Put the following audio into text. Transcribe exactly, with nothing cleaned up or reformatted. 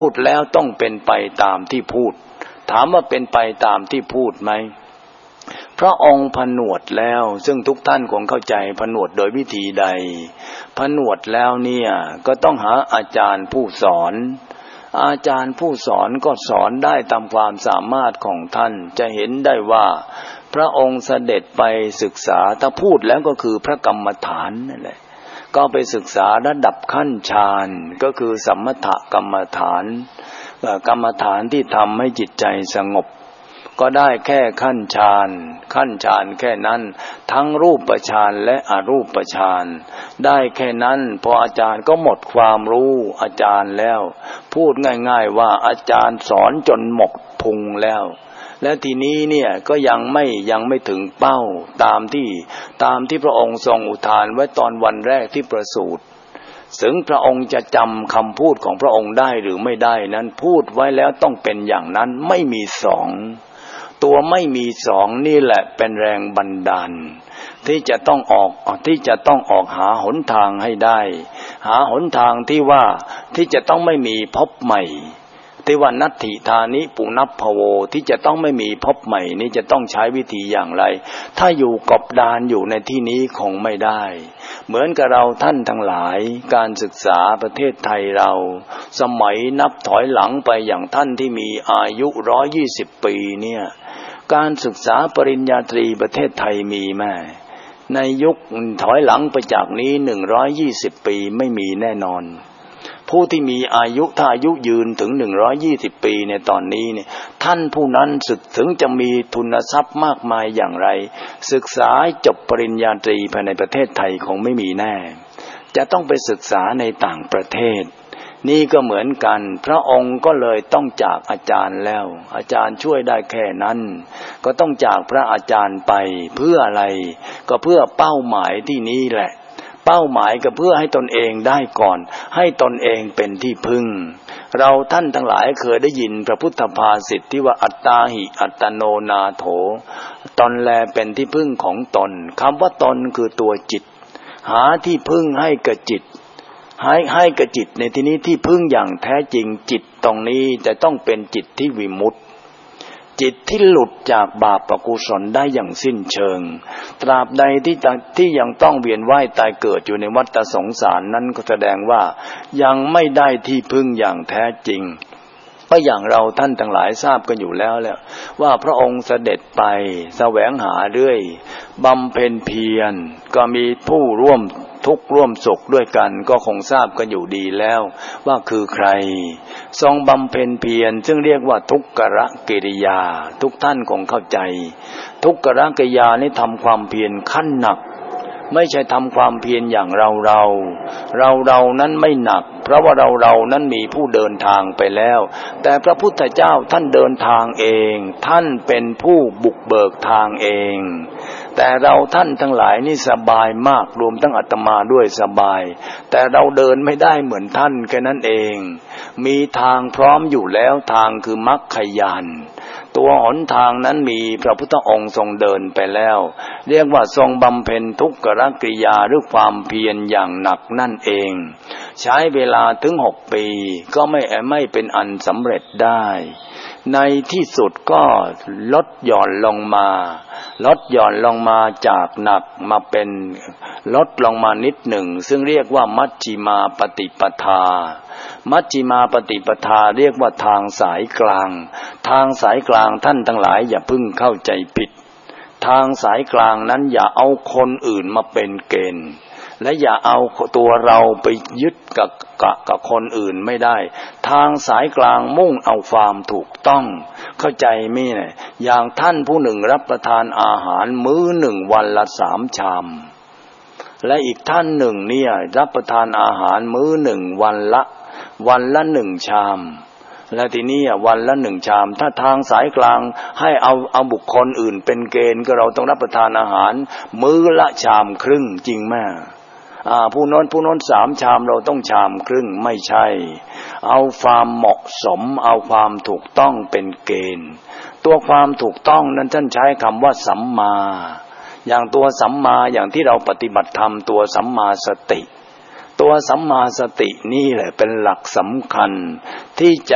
พูดแล้วต้องเป็นไปตามที่พูดถามว่าเป็นไปตามที่พูดไหมพระองค์ผนวดแล้วซึ่งทุกท่านคงเข้าใจผนวดโดยวิธีใดผนวดแล้วเนี่ยก็ต้องหาอาจารย์ผู้สอนอาจารย์ผู้สอนก็สอนได้ตามความสามารถของท่านจะเห็นได้ว่าพระองค์เสด็จไปศึกษาถ้าพูดแล้วก็คือพระกรรมฐานนั่นแหละก็ไปศึกษาระดับขั้นฌานก็คือสมถกรรมฐานกรรมฐานที่ทำให้จิตใจสงบก็ได้แค่ขั้นฌานขั้นฌานแค่นั้นทั้งรูปฌานและอรูปฌานได้แค่นั้นพออาจารย์ก็หมดความรู้อาจารย์แล้วพูดง่ายๆว่าอาจารย์สอนจนหมกพุงแล้วและทีนี้เนี่ยก็ยังไม่ยังไม่ถึงเป้าตามที่ตามที่พระองค์ทรงอุทานไว้ตอนวันแรกที่ประสูติถึงพระองค์จะจำคำพูดของพระองค์ได้หรือไม่ได้นั้นพูดไว้แล้วต้องเป็นอย่างนั้นไม่มีสองตัวไม่มีสองนี่แหละเป็นแรงบันดาลที่จะต้องออกที่จะต้องออกหาหนทางให้ได้หาหนทางที่ว่าที่จะต้องไม่มีภพใหม่ที่ว่านัตถิธานิปุนัพพโวที่จะต้องไม่มีภพใหม่นี้จะต้องใช้วิธีอย่างไรถ้าอยู่กบดานอยู่ในที่นี้คงไม่ได้เหมือนกับเราท่านทั้งหลายการศึกษาประเทศไทยเราสมัยนับถอยหลังไปอย่างท่านที่มีอายุหนึ่งร้อยยี่สิบปีเนี่ยการศึกษาปริญญาตรีประเทศไทยมีไหมในยุคถอยหลังไปจากนี้หนึ่งร้อยยี่สิบปีไม่มีแน่นอนผู้ที่มีอายุถ้าอายุยืนถึงหนึ่งร้อยยี่สิบปีในตอนนี้เนี่ยท่านผู้นั้นสึกถึงจะมีทุนทรัพย์มากมายอย่างไรศึกษาจบปริญญาตรีภายในประเทศไทยคงไม่มีแน่จะต้องไปศึกษาในต่างประเทศนี่ก็เหมือนกันพระองค์ก็เลยต้องจากอาจารย์แล้วอาจารย์ช่วยได้แค่นั้นก็ต้องจากพระอาจารย์ไปเพื่ออะไรก็เพื่อเป้าหมายที่นี้แหละเป้าหมายก็เพื่อให้ตนเองได้ก่อนให้ตนเองเป็นที่พึ่งเราท่านทั้งหลายเคยได้ยินพระพุทธภาษิตที่ว่าอัตตาหิอัตโนนาโถตนแลเป็นที่พึ่งของตนคำว่าตนคือตัวจิตหาที่พึ่งให้กับจิตให้ให้กับจิตในที่นี้ที่พึ่งอย่างแท้จริงจิตตรงนี้จะต้องเป็นจิตที่วิมุตติจิตที่หลุดจากบาปอกุศลได้อย่างสิ้นเชิงตราบใดที่ที่ยังต้องเวียนว่ายตายเกิดอยู่ในวัฏสงสารนั้นก็แสดงว่ายังไม่ได้ที่พึ่งอย่างแท้จริงก็อย่างเราท่านทั้งหลายทราบกันอยู่แล้วแหละว่าพระองค์เสด็จไปแสวงหาเรื่อยบำเพ็ญเพียรก็มีผู้ร่วมทุกข์ร่วมสุขด้วยกันก็คงทราบกันอยู่ดีแล้วว่าคือใครทรงบำเพ็ญเพียรซึ่งเรียกว่าทุกขกิริยาทุกท่านคงเข้าใจทุกขกิริยานี่ทำความเพียรขั้นหนักไม่ใช่ทำความเพียรอย่างเราเราเราเรานั้นไม่หนักเพราะว่าเราเรานั้นมีผู้เดินทางไปแล้วแต่พระพุทธเจ้าท่านเดินทางเองท่านเป็นผู้บุกเบิกทางเองแต่เราท่านทั้งหลายนี่สบายมากรวมทั้งอาตมาด้วยสบายแต่เราเดินไม่ได้เหมือนท่านแค่นั้นเองมีทางพร้อมอยู่แล้วทางคือมรรคญาณตัวหนทางนั้นมีพระพุทธองค์ทรงเดินไปแล้วเรียกว่าทรงบำเพ็ญทุกขกิริยาหรือความเพียรอย่างหนักนั่นเองใช้เวลาถึงหกปีก็ไม่ไม่เป็นอันสำเร็จได้ในที่สุดก็ลดหย่อนลงมาลดหย่อนลงมาจากหนักมาเป็นลดลงมานิดหนึ่งซึ่งเรียกว่ามัชฌิมาปฏิปทามัชฌิมาปฏิปทาเรียกว่าทางสายกลางทางสายกลางท่านทั้งหลายอย่าเพิ่งเข้าใจผิดทางสายกลางนั้นอย่าเอาคนอื่นมาเป็นเกณฑ์และอย่าเอาตัวเราไปยึดกับกับกับคนอื่นไม่ได้ทางสายกลางมุ่งเอาความถูกต้องเข้าใจไหมเนี่ยอย่างท่านผู้หนึ่งรับประทานอาหารมื้อหนึ่งวันละสามชามและอีกท่านหนึ่งเนี่ยรับประทานอาหารมื้อหนึ่งวันละวันละหนึ่งชามและทีนี้วันละหนึ่งชามถ้าทางสายกลางให้เอาเอาบุคคลอื่นเป็นเกณฑ์ก็เราต้องรับประทานอาหารมื้อละชามครึ่งจริงไหมอ่าผู้โน้นผู้โน้นสามชามเราต้องชามครึ่งไม่ใช่เอาความเหมาะสมเอาความถูกต้องเป็นเกณฑ์ตัวความถูกต้องนั้นท่านใช้คำว่าสัมมาอย่างตัวสัมมาอย่างที่เราปฏิบัติธรรมตัวสัมมาสติตัวสัมมาสตินี่แหละเป็นหลักสำคัญที่จะ